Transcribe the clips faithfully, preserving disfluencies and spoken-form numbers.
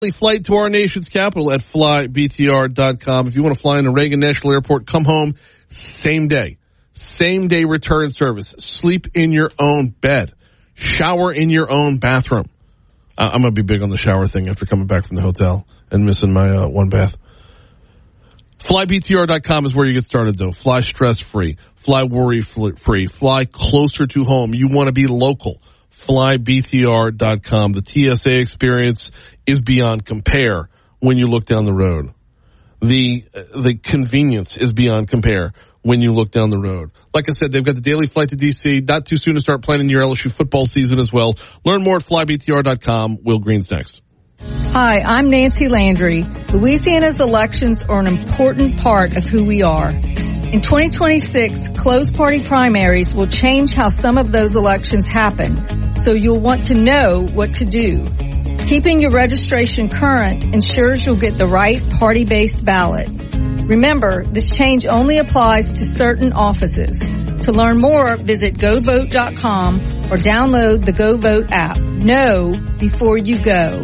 Flight to our nation's capital at fly b t r dot com. If you want to fly into Reagan National Airport, come home same day. Same day return service. Sleep in your own bed. Shower in your own bathroom. Uh, I'm going to be big on the shower thing after coming back from the hotel and missing my uh, one bath. fly b t r dot com is where you get started, though. Fly stress-free. Fly worry-free. Fly closer to home. You want to be local. fly b t r dot com. The T S A experience is beyond compare when you look down the road. The the convenience is beyond compare when you look down the road. Like I said, they've got the daily flight to D C. Not too soon to start planning your L S U football season as well. Learn more at fly b t r dot com. Will Green's next. Hi, I'm Nancy Landry. Louisiana's elections are an important part of who we are. In twenty twenty-six, closed party primaries will change how some of those elections happen, so you'll want to know what to do. Keeping your registration current ensures you'll get the right party-based ballot. Remember, this change only applies to certain offices. To learn more, visit go vote dot com or download the GoVote app. Know before you go.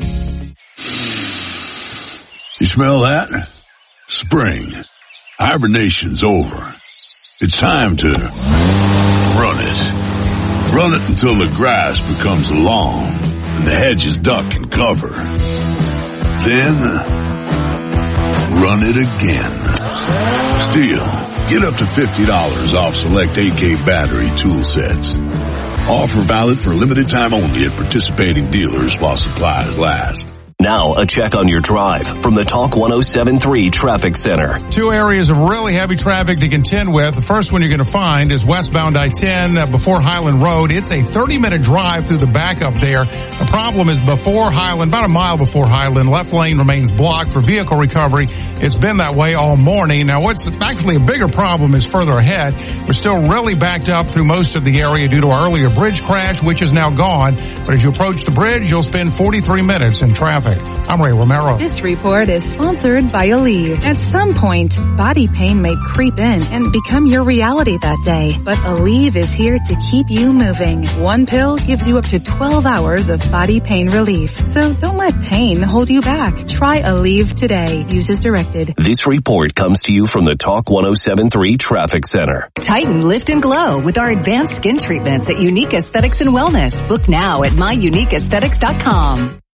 You smell that? Spring. Hibernation's over. It's time to run it. Run it until the grass becomes long and the hedges duck and cover. Then, run it again. Still, get up to fifty dollars off select A K battery tool sets. Offer valid for limited time only at participating dealers while supplies last. Now, a check on your drive from the Talk one oh seven point three Traffic Center. Two areas of really heavy traffic to contend with. The first one you're going to find is westbound I ten uh, before Highland Road. It's a thirty-minute drive through the backup there. The problem is before Highland, about a mile before Highland, left lane remains blocked for vehicle recovery. It's been that way all morning. Now, what's actually a bigger problem is further ahead. We're still really backed up through most of the area due to our earlier bridge crash, which is now gone. But as you approach the bridge, you'll spend forty-three minutes in traffic. I'm Ray Romero. This report is sponsored by Aleve. At some point, body pain may creep in and become your reality that day. But Aleve is here to keep you moving. One pill gives you up to twelve hours of body pain relief. So don't let pain hold you back. Try Aleve today. Use as directed. This report comes to you from the Talk one oh seven point three Traffic Center. Tighten, lift, and glow with our advanced skin treatments at Unique Aesthetics and Wellness. Book now at my unique aesthetics dot com.